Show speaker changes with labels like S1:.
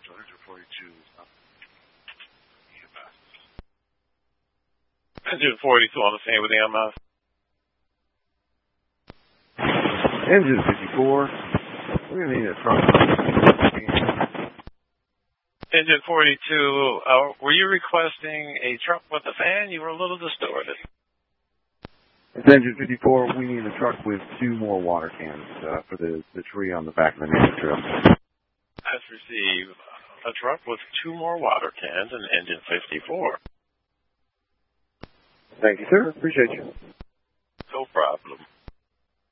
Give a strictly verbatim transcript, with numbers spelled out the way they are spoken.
S1: Engine forty-two.
S2: Engine forty-two on the same with E M S.
S3: Engine fifty-four. We're going to need a truck.
S2: Engine forty-two, uh, were you requesting a truck with a fan? You were a little distorted.
S3: It's Engine fifty-four. We need a truck with two more water cans uh, for the, the tree on the back of the nature trail.
S2: Let's receive a truck with two more water cans and Engine fifty-four.
S3: Thank you, sir. Appreciate you.
S2: No problem.